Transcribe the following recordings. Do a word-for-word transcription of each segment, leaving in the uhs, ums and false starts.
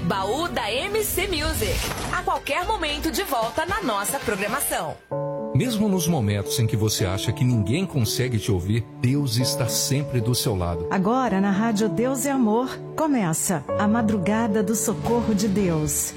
Baú da M C Music. A qualquer momento de volta na nossa programação. Mesmo nos momentos em que você acha que ninguém consegue te ouvir, Deus está sempre do seu lado. Agora na Rádio Deus é Amor, começa a Madrugada do Socorro de Deus.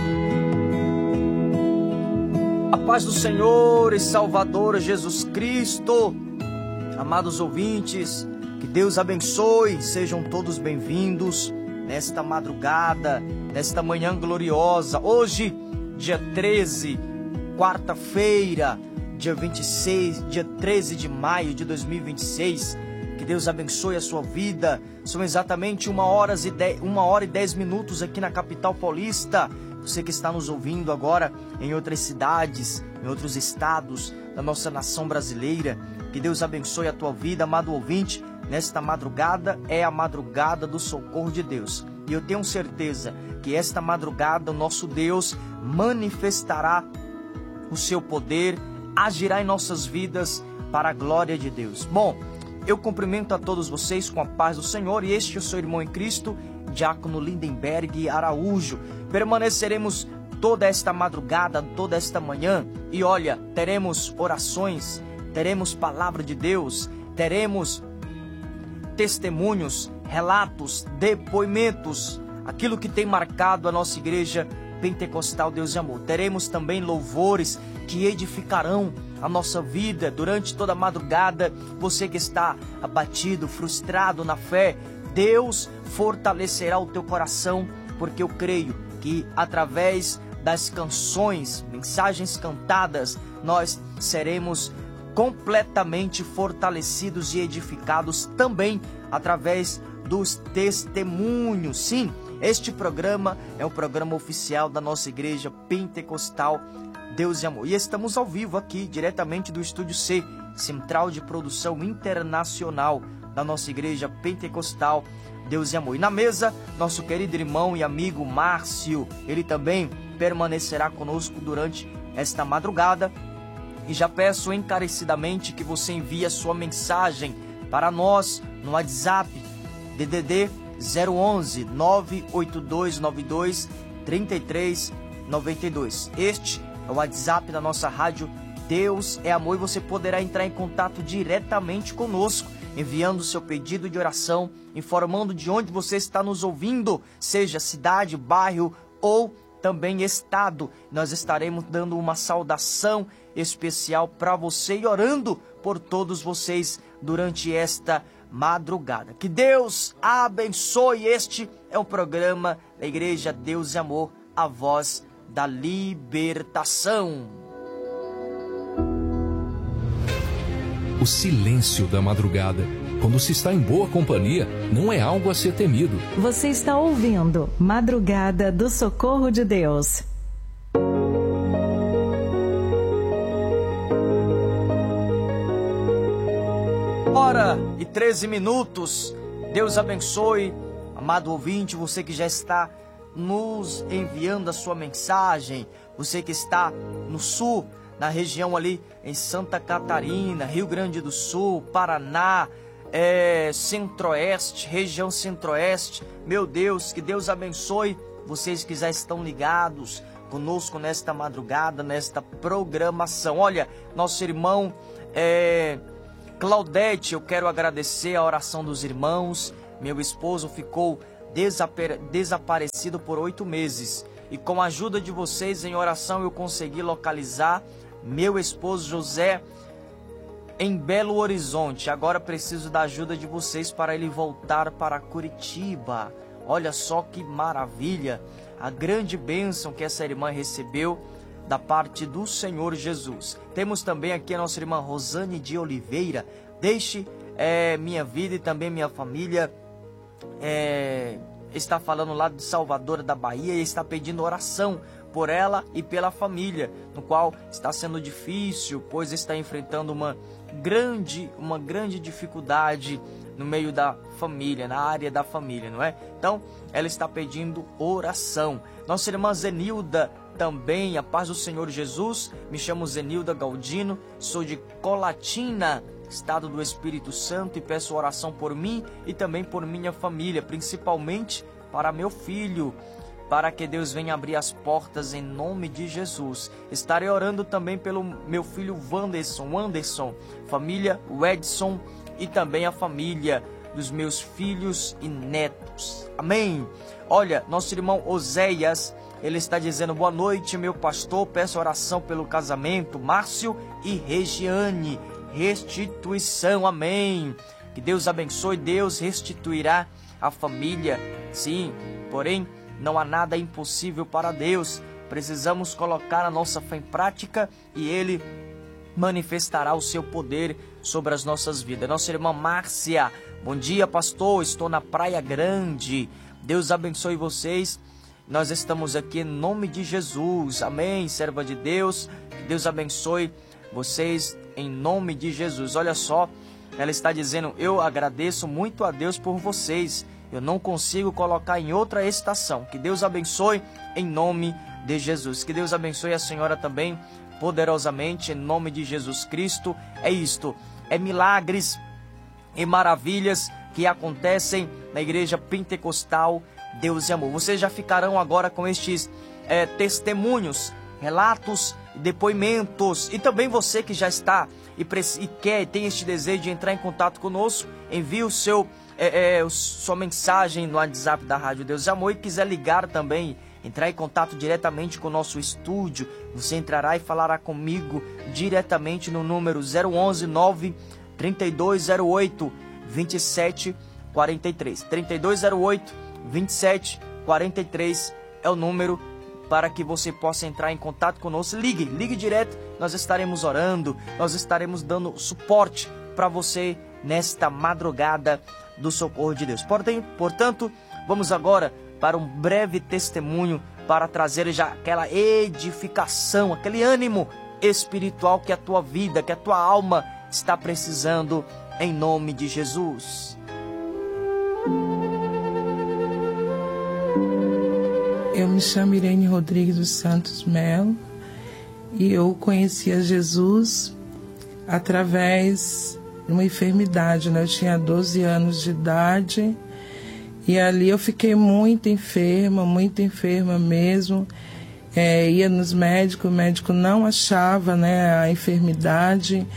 A paz do Senhor e Salvador Jesus Cristo. Amados ouvintes, que Deus abençoe, sejam todos bem-vindos nesta madrugada, nesta manhã gloriosa. Hoje, dia treze, quarta-feira, dia vinte e seis, dia treze de maio de dois mil e vinte e seis. Que Deus abençoe a sua vida. São exatamente uma hora e dez, uma hora e dez minutos aqui na capital paulista. Você que está nos ouvindo agora em outras cidades, em outros estados da nossa nação brasileira, que Deus abençoe a tua vida, amado ouvinte. Nesta madrugada é a madrugada do socorro de Deus. E eu tenho certeza que esta madrugada o nosso Deus manifestará o seu poder, agirá em nossas vidas para a glória de Deus. Bom, eu cumprimento a todos vocês com a paz do Senhor e este é o seu irmão em Cristo, Diácono Lindenberg Araújo. Permaneceremos toda esta madrugada, toda esta manhã e olha, teremos orações, teremos palavra de Deus, teremos testemunhos, relatos, depoimentos, aquilo que tem marcado a nossa igreja Pentecostal Deus e Amor. Teremos também louvores que edificarão a nossa vida durante toda a madrugada. Você que está abatido, frustrado na fé, Deus fortalecerá o teu coração, porque eu creio que através das canções, mensagens cantadas, nós seremos completamente fortalecidos e edificados também através dos testemunhos. Sim, este programa é um programa oficial da nossa igreja Pentecostal Deus e Amor. E estamos ao vivo aqui, diretamente do Estúdio C, Central de Produção Internacional da nossa igreja Pentecostal Deus e Amor. E na mesa, nosso querido irmão e amigo Márcio, ele também permanecerá conosco durante esta madrugada. E já peço encarecidamente que você envie a sua mensagem para nós no WhatsApp D D D zero onze, nove oito dois nove dois, três três nove dois. Este é o WhatsApp da nossa rádio Deus é Amor e você poderá entrar em contato diretamente conosco, enviando o seu pedido de oração, informando de onde você está nos ouvindo, seja cidade, bairro ou também estado. Nós estaremos dando uma saudação especial para você e orando por todos vocês durante esta madrugada. Que Deus abençoe. Este é um programa da Igreja Deus e Amor, a voz da libertação. O silêncio da madrugada, quando se está em boa companhia, não é algo a ser temido. Você está ouvindo Madrugada do Socorro de Deus. Hora e treze minutos. Deus abençoe, amado ouvinte, você que já está nos enviando a sua mensagem, você que está no sul, na região ali em Santa Catarina, Rio Grande do Sul, Paraná, é, Centro-Oeste, região Centro-Oeste. Meu Deus, que Deus abençoe vocês que já estão ligados conosco nesta madrugada, nesta programação. Olha, nosso irmão é, Claudete, eu quero agradecer a oração dos irmãos. Meu esposo ficou desapare- desaparecido por oito meses e com a ajuda de vocês em oração eu consegui localizar meu esposo José em Belo Horizonte. Agora preciso da ajuda de vocês para ele voltar para Curitiba. Olha só que maravilha, a grande bênção que essa irmã recebeu da parte do Senhor Jesus. Temos também aqui a nossa irmã Rosane de Oliveira. Deixe é, minha vida e também minha família. É, está falando lá de Salvador da Bahia e está pedindo oração por ela e pela família, no qual está sendo difícil, pois está enfrentando uma grande, uma grande dificuldade no meio da família, na área da família, não é? Então, ela está pedindo oração. Nossa irmã Zenilda também, a paz do Senhor Jesus. Me chamo Zenilda Galdino, sou de Colatina, estado do Espírito Santo, e peço oração por mim e também por minha família, principalmente para meu filho, para que Deus venha abrir as portas em nome de Jesus. Estarei orando também pelo meu filho Wanderson, Anderson, família Edson e também a família dos meus filhos e netos. Amém. Olha, nosso irmão Oséias, ele está dizendo: boa noite, meu pastor, peço oração pelo casamento, Márcio e Regiane, restituição, amém. Que Deus abençoe, Deus restituirá a família, sim, porém, não há nada impossível para Deus. Precisamos colocar a nossa fé em prática e Ele manifestará o seu poder sobre as nossas vidas. Nossa irmã Márcia, bom dia, pastor, estou na Praia Grande. Deus abençoe vocês. Nós estamos aqui em nome de Jesus. Amém, serva de Deus. Deus abençoe vocês em nome de Jesus. Olha só, ela está dizendo: eu agradeço muito a Deus por vocês. Eu não consigo colocar em outra estação. Que Deus abençoe em nome de Jesus. Que Deus abençoe a senhora também poderosamente em nome de Jesus Cristo. É isto, é milagres e maravilhas que acontecem na igreja pentecostal Deus e Amor. Vocês já ficarão agora com estes é, testemunhos, relatos, depoimentos. E também você que já está e, e quer e tem este desejo de entrar em contato conosco, envie o seu É, é, sua mensagem no WhatsApp da Rádio Deus e Amor, e quiser ligar também, entrar em contato diretamente com o nosso estúdio, você entrará e falará comigo diretamente no número zero onze, nove, trinta e dois zero oito, vinte e sete quarenta e três. trinta e dois zero oito, vinte e sete quarenta e três é o número para que você possa entrar em contato conosco. Ligue, ligue direto, nós estaremos orando, nós estaremos dando suporte para você nesta madrugada do socorro de Deus. Portanto, vamos agora para um breve testemunho para trazer já aquela edificação, aquele ânimo espiritual que a tua vida, que a tua alma está precisando, em nome de Jesus. Eu me chamo Irene Rodrigues dos Santos Melo e eu conheci a Jesus através uma enfermidade, né? Eu tinha doze anos de idade e ali eu fiquei muito enferma, muito enferma mesmo. É, ia nos médicos, o médico não achava, né, a enfermidade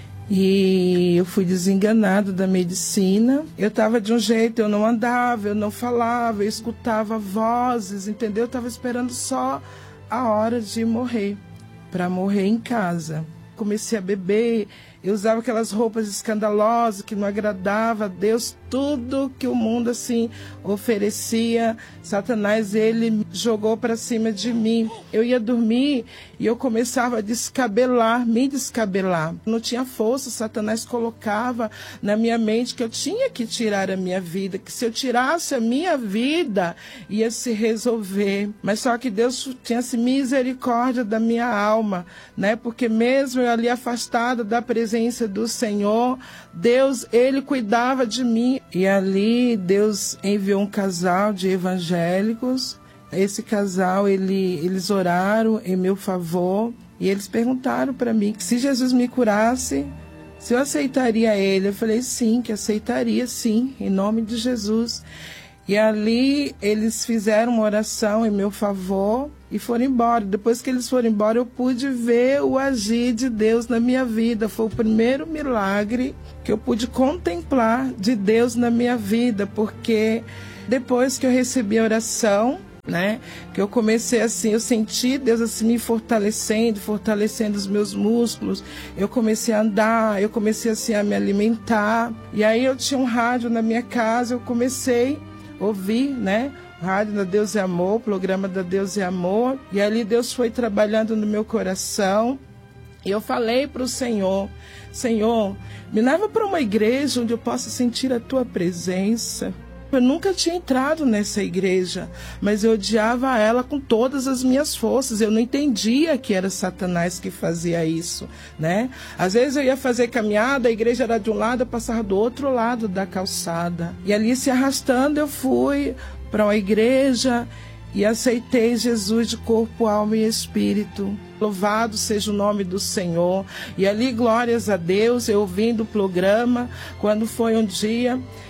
e eu fui desenganada da medicina. Eu estava de um jeito, eu não andava, eu não falava, eu escutava vozes, entendeu? Eu estava esperando só a hora de morrer, para morrer em casa. Comecei a beber, eu usava aquelas roupas escandalosas que não agradavam a Deus, tudo que o mundo assim oferecia, Satanás ele jogou para cima de mim. Eu ia dormir e eu começava a descabelar, me descabelar. Não tinha força, Satanás colocava na minha mente que eu tinha que tirar a minha vida, que se eu tirasse a minha vida ia se resolver. Mas só que Deus tinha misericórdia da minha alma, né? Porque mesmo eu ali afastada da presença do Senhor, Deus, ele cuidava de mim. E ali Deus enviou um casal de evangélicos. Esse casal, ele, eles oraram em meu favor e eles perguntaram para mim que se Jesus me curasse, se eu aceitaria ele. Eu falei sim, que aceitaria sim, em nome de Jesus. E ali eles fizeram uma oração em meu favor e foram embora. Depois que eles foram embora, eu pude ver o agir de Deus na minha vida. Foi o primeiro milagre que eu pude contemplar de Deus na minha vida, porque depois que eu recebi a oração, né, que eu comecei assim, eu senti Deus assim me fortalecendo, fortalecendo os meus músculos. Eu comecei a andar, eu comecei assim a me alimentar. E aí eu tinha um rádio na minha casa, eu comecei ouvir, né, rádio da Deus e Amor, programa da Deus e Amor, e ali Deus foi trabalhando no meu coração, e eu falei para o Senhor, Senhor, me leva para uma igreja onde eu possa sentir a Tua presença. Eu nunca tinha entrado nessa igreja, mas eu odiava ela com todas as minhas forças. Eu não entendia que era Satanás que fazia isso, né? Às vezes eu ia fazer caminhada, a igreja era de um lado, eu passava do outro lado da calçada. E ali se arrastando eu fui para uma igreja e aceitei Jesus de corpo, alma e espírito. Louvado seja o nome do Senhor. E ali, glórias a Deus, eu ouvindo o programa, quando foi um dia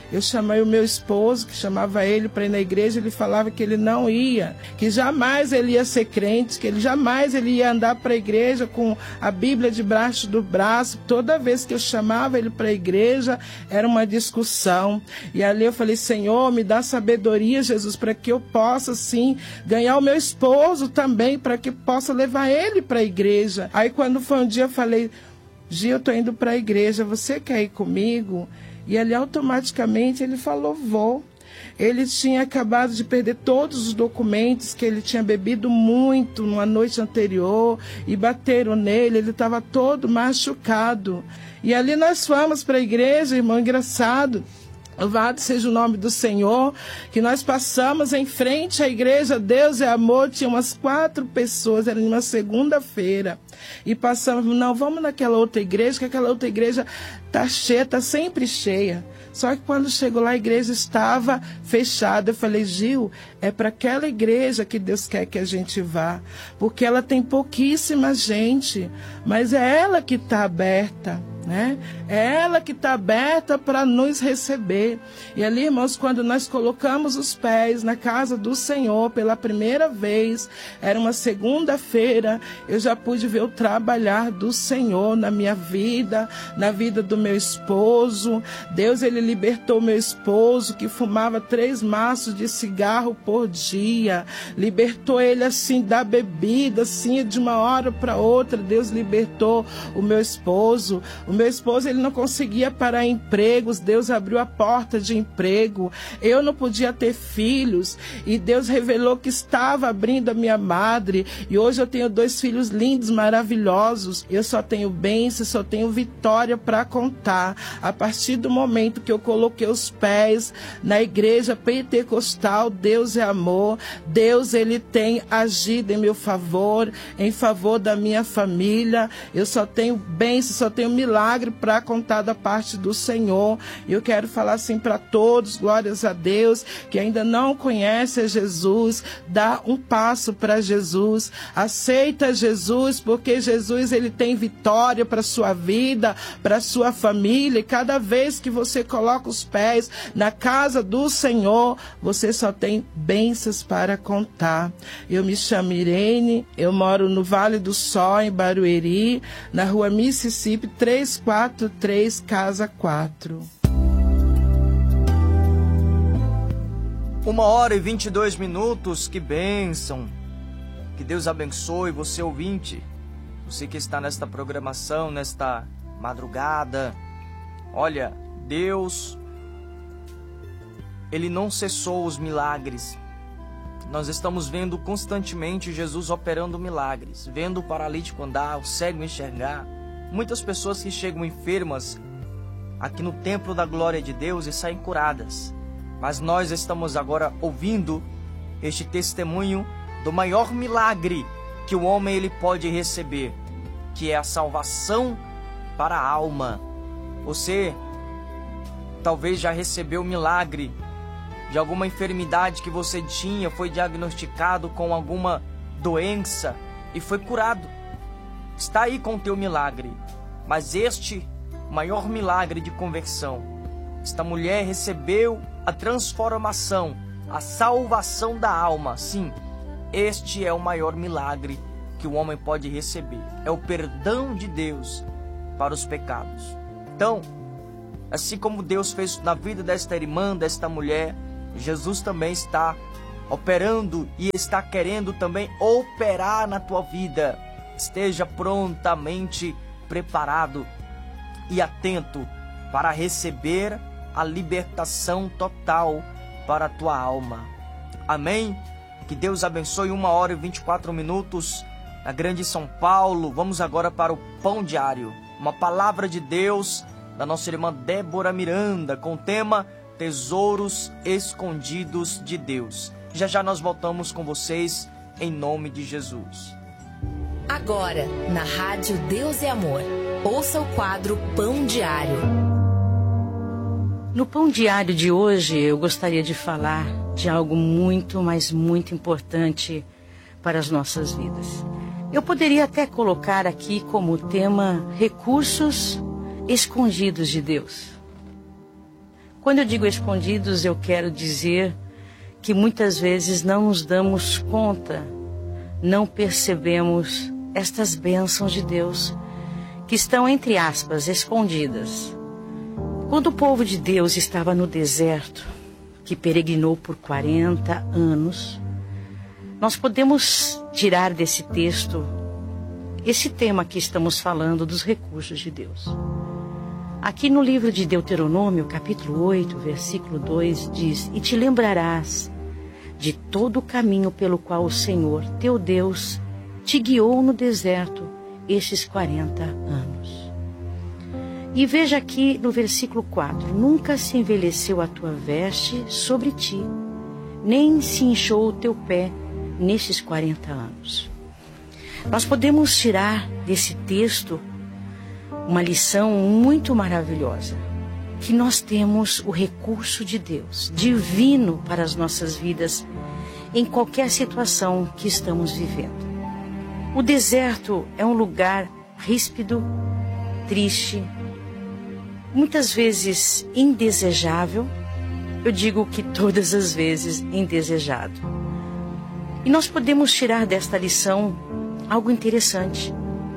Eu chamei o meu esposo, que chamava ele para ir na igreja, ele falava que ele não ia, que jamais ele ia ser crente, que ele jamais ele ia andar para a igreja com a Bíblia debaixo do braço. Toda vez que eu chamava ele para a igreja, era uma discussão. E ali eu falei, Senhor, me dá sabedoria, Jesus, para que eu possa, sim, ganhar o meu esposo também, para que possa levar ele para a igreja. Aí quando foi um dia, eu falei, Gi, eu estou indo para a igreja, você quer ir comigo? E ali automaticamente ele falou, vou. Ele tinha acabado de perder todos os documentos, que ele tinha bebido muito numa noite anterior e bateram nele, ele estava todo machucado. E ali nós fomos para a igreja, irmão, engraçado. Louvado seja o nome do Senhor, que nós passamos em frente à igreja Deus é Amor, tinha umas quatro pessoas, era uma segunda-feira, e passamos, não, vamos naquela outra igreja, que aquela outra igreja tá cheia, tá sempre cheia. Só que quando chegou lá, a igreja estava fechada. Eu falei, Gil, é para aquela igreja que Deus quer que a gente vá, porque ela tem pouquíssima gente, mas é ela que está aberta. Né? É ela que está aberta para nos receber. E ali, irmãos, quando nós colocamos os pés na casa do Senhor pela primeira vez, era uma segunda-feira, eu já pude ver o trabalhar do Senhor na minha vida, na vida do meu esposo. Deus, ele libertou meu esposo, que fumava três maços de cigarro por dia, libertou ele assim da bebida, assim, de uma hora para outra. Deus libertou o meu esposo. O meu esposo, ele não conseguia parar empregos, Deus abriu a porta de emprego. Eu não podia ter filhos e Deus revelou que estava abrindo a minha madre, e hoje eu tenho dois filhos lindos, maravilhosos. Eu só tenho bênção, só tenho vitória para contar. A partir do momento que eu coloquei os pés na igreja pentecostal Deus é Amor, Deus, ele tem agido em meu favor, em favor da minha família. Eu só tenho bênção, só tenho milagre para contar da parte do Senhor. Eu quero falar assim para todos, glórias a Deus, que ainda não conhece a Jesus, dá um passo para Jesus, aceita Jesus, porque Jesus, ele tem vitória para sua vida, para sua família, e cada vez que você coloca os pés na casa do Senhor, você só tem bênçãos para contar. Eu me chamo Irene, eu moro no Vale do Sol, em Barueri, na rua Mississippi, três quatro três, casa quatro. Uma hora e vinte e dois minutos, que bênção! Que Deus abençoe você, ouvinte, você que está nesta programação, nesta madrugada. Olha, Deus, ele não cessou os milagres. Nós estamos vendo constantemente Jesus operando milagres, vendo o paralítico andar, o cego enxergar. Muitas pessoas que chegam enfermas aqui no templo da glória de Deus e saem curadas. Mas nós estamos agora ouvindo este testemunho do maior milagre que o homem ele pode receber, que é a salvação para a alma. Você talvez já recebeu o milagre de alguma enfermidade que você tinha, foi diagnosticado com alguma doença e foi curado. Está aí com o teu milagre. Mas este maior milagre de conversão, esta mulher recebeu a transformação, a salvação da alma. Sim, este é o maior milagre que o homem pode receber. É o perdão de Deus para os pecados. Então, assim como Deus fez na vida desta irmã, desta mulher, Jesus também está operando e está querendo também operar na tua vida. Esteja prontamente preparado e atento para receber a libertação total para a tua alma. Amém? Que Deus abençoe. Uma hora e vinte e quatro minutos na grande São Paulo. Vamos agora para o Pão Diário. Uma palavra de Deus da nossa irmã Débora Miranda com o tema Tesouros Escondidos de Deus. Já já nós voltamos com vocês em nome de Jesus. Agora, na Rádio Deus é Amor, ouça o quadro Pão Diário. No Pão Diário de hoje, eu gostaria de falar de algo muito, mas muito importante para as nossas vidas. Eu poderia até colocar aqui como tema Recursos Escondidos de Deus. Quando eu digo escondidos, eu quero dizer que muitas vezes não nos damos conta, não percebemos estas bênçãos de Deus que estão, entre aspas, escondidas. Quando o povo de Deus estava no deserto, que peregrinou por quarenta anos, nós podemos tirar desse texto esse tema que estamos falando dos recursos de Deus. Aqui no livro de Deuteronômio, capítulo oito, versículo dois, diz: E te lembrarás de todo o caminho pelo qual o Senhor, teu Deus, te guiou no deserto estes quarenta anos. E veja aqui no versículo quatro: Nunca se envelheceu a tua veste sobre ti, nem se inchou o teu pé nestes quarenta anos. Nós podemos tirar desse texto uma lição muito maravilhosa, que nós temos o recurso de Deus, divino para as nossas vidas, em qualquer situação que estamos vivendo. O deserto é um lugar ríspido, triste, muitas vezes indesejável, eu digo que todas as vezes indesejado. E nós podemos tirar desta lição algo interessante.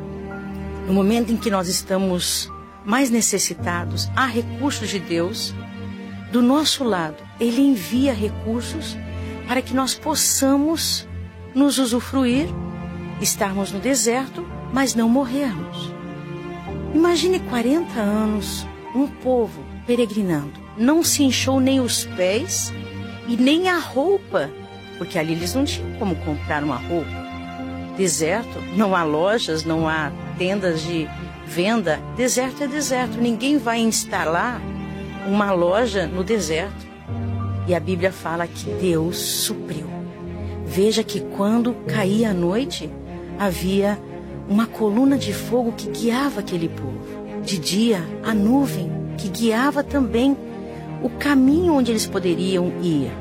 No momento em que nós estamos mais necessitados, há recursos de Deus. Do nosso lado, Ele envia recursos para que nós possamos nos usufruir, estarmos no deserto, mas não morrermos. Imagine quarenta anos, um povo peregrinando. Não se inchou nem os pés e nem a roupa, porque ali eles não tinham como comprar uma roupa. Deserto, não há lojas, não há tendas de venda. Deserto é deserto. Ninguém vai instalar uma loja no deserto. E a Bíblia fala que Deus supriu. Veja que quando caía a noite, havia uma coluna de fogo que guiava aquele povo. De dia, a nuvem que guiava também o caminho onde eles poderiam ir.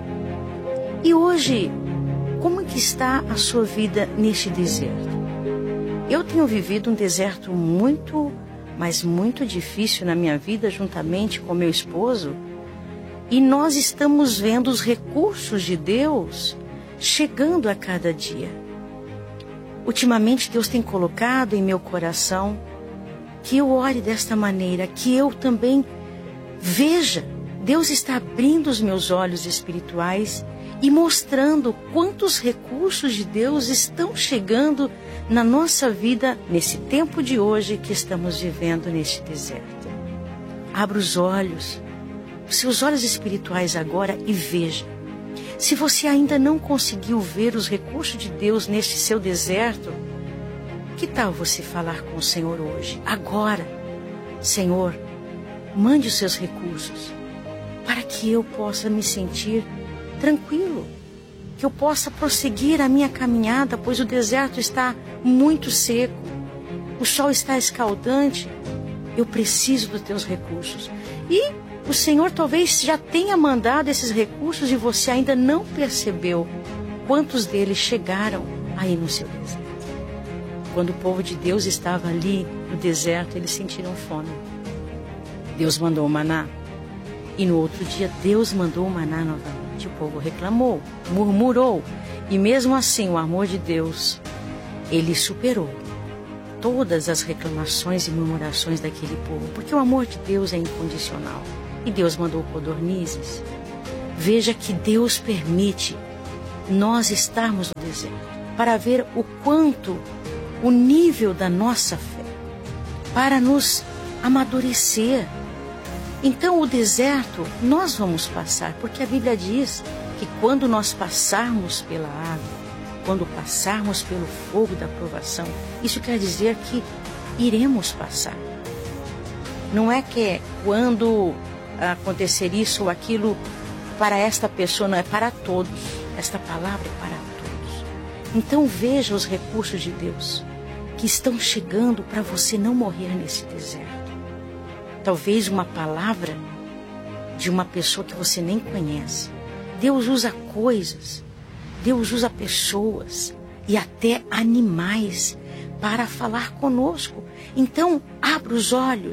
E hoje, como é que está a sua vida neste deserto? Eu tenho vivido um deserto muito, mas muito difícil na minha vida, juntamente com meu esposo. E nós estamos vendo os recursos de Deus chegando a cada dia. Ultimamente, Deus tem colocado em meu coração que eu ore desta maneira, que eu também veja. Deus está abrindo os meus olhos espirituais e mostrando quantos recursos de Deus estão chegando na nossa vida nesse tempo de hoje que estamos vivendo neste deserto. Abra os olhos, os seus olhos espirituais agora e veja. Se você ainda não conseguiu ver os recursos de Deus neste seu deserto, que tal você falar com o Senhor hoje, agora? Senhor, mande os seus recursos para que eu possa me sentir tranquilo, que eu possa prosseguir a minha caminhada, pois o deserto está muito seco, o sol está escaldante, eu preciso dos teus recursos. E o Senhor talvez já tenha mandado esses recursos e você ainda não percebeu quantos deles chegaram aí no seu deserto. Quando o povo de Deus estava ali no deserto, eles sentiram fome. Deus mandou o maná. E no outro dia, Deus mandou o maná novamente. O povo reclamou, murmurou. E mesmo assim, o amor de Deus, Ele superou todas as reclamações e murmurações daquele povo. Porque o amor de Deus é incondicional. E Deus mandou codornizes. Veja que Deus permite nós estarmos no deserto para ver o quanto, o nível da nossa fé, para nos amadurecer. Então o deserto nós vamos passar, porque a Bíblia diz que quando nós passarmos pela água, quando passarmos pelo fogo da provação, isso quer dizer que iremos passar. Não é que é quando acontecer isso ou aquilo para esta pessoa, não, é para todos. Esta palavra é para todos. Então veja os recursos de Deus que estão chegando para você não morrer nesse deserto. Talvez uma palavra de uma pessoa que você nem conhece. Deus usa coisas, Deus usa pessoas e até animais para falar conosco. Então, abra os olhos,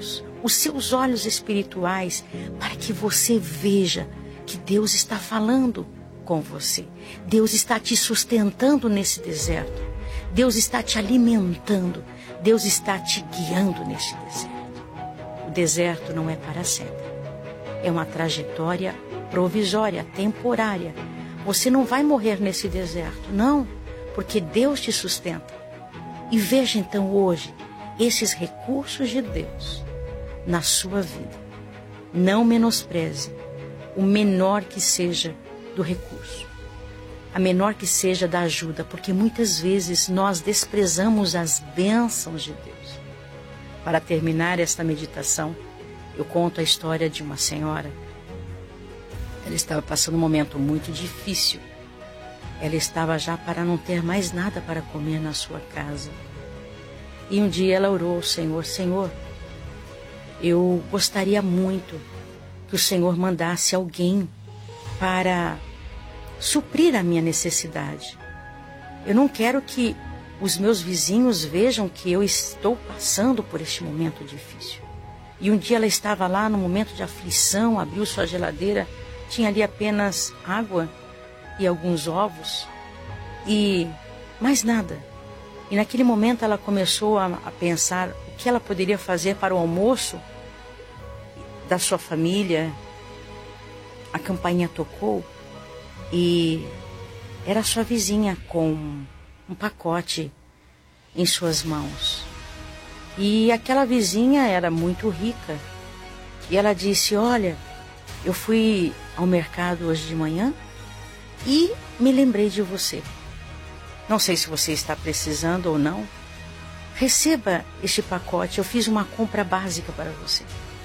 os seus olhos espirituais para que você veja que Deus está falando com você. Deus está te sustentando nesse deserto. Deus está te alimentando. Deus está te guiando nesse deserto. O deserto não é para sempre. É uma trajetória provisória, temporária. Você não vai morrer nesse deserto, não, porque Deus te sustenta. E veja então hoje esses recursos de Deus na sua vida. Não menospreze o menor que seja do recurso, a menor que seja da ajuda, porque muitas vezes nós desprezamos as bênçãos de Deus. Para terminar esta meditação, eu conto a história de uma senhora. Ela estava passando um momento muito difícil. Ela estava já para não ter mais nada para comer na sua casa. E um dia ela orou ao Senhor: Senhor, eu gostaria muito que o Senhor mandasse alguém para suprir a minha necessidade. Eu não quero que os meus vizinhos vejam que eu estou passando por este momento difícil. E um dia ela estava lá no momento de aflição, abriu sua geladeira, tinha ali apenas água e alguns ovos e mais nada. E naquele momento ela começou a, a pensar o que ela poderia fazer para o almoço da sua família. A campainha tocou e era sua vizinha com um pacote em suas mãos. E aquela vizinha era muito rica. E ela disse: olha, eu fui ao mercado hoje de manhã e me lembrei de você. Não sei se você está precisando ou não. Receba este pacote, eu fiz uma compra básica para você.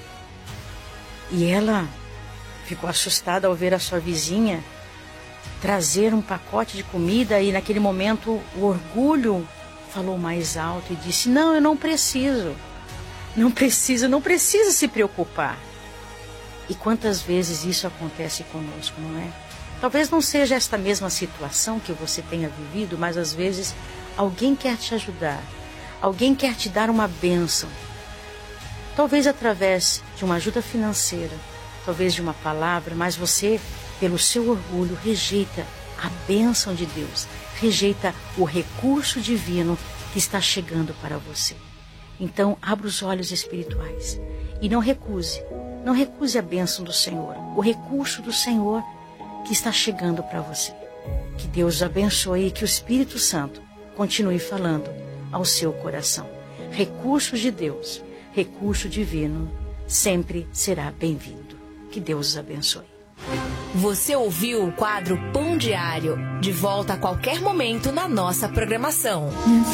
E ela ficou assustada ao ver a sua vizinha trazer um pacote de comida, e naquele momento o orgulho falou mais alto e disse: não, eu não preciso, não preciso, não precisa se preocupar. E quantas vezes isso acontece conosco, não é? Talvez não seja esta mesma situação que você tenha vivido, mas às vezes alguém quer te ajudar, alguém quer te dar uma bênção. Talvez através de uma ajuda financeira, talvez de uma palavra, mas você, pelo seu orgulho, rejeita a bênção de Deus, rejeita o recurso divino que está chegando para você. Então, abra os olhos espirituais e não recuse, não recuse a bênção do Senhor, o recurso do Senhor que está chegando para você. Que Deus os abençoe e que o Espírito Santo continue falando ao seu coração. Recursos de Deus, recurso divino, sempre será bem-vindo. Que Deus os abençoe. Você ouviu o quadro Pão Diário, de volta a qualquer momento na nossa programação.